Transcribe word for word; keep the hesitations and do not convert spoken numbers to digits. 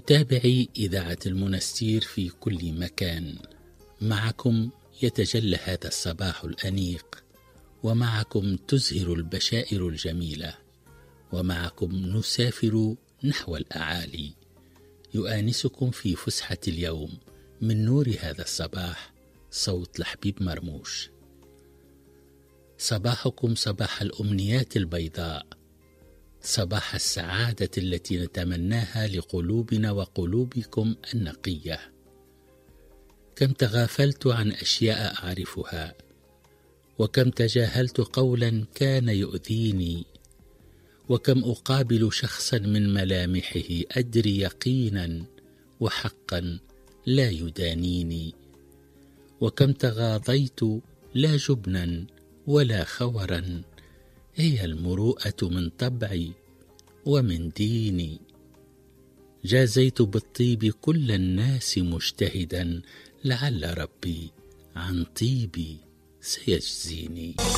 متابعي إذاعة المنستير في كل مكان، معكم يتجلى هذا الصباح الأنيق، ومعكم تزهر البشائر الجميلة، ومعكم نسافر نحو الأعالي. يؤانسكم في فسحة اليوم من نور هذا الصباح صوت لحبيب مرموش. صباحكم صباح الأمنيات البيضاء، صباح السعادة التي نتمناها لقلوبنا وقلوبكم النقية. كم تغافلت عن أشياء أعرفها، وكم تجاهلت قولا كان يؤذيني، وكم أقابل شخصا من ملامحه أدري يقينا وحقا لا يدانيني، وكم تغاضيت لا جبنا ولا خورا، هي المروءة من طبعي ومن ديني. جازيت بالطيب كل الناس مجتهدا، لعل ربي عن طيبي سيجزيني.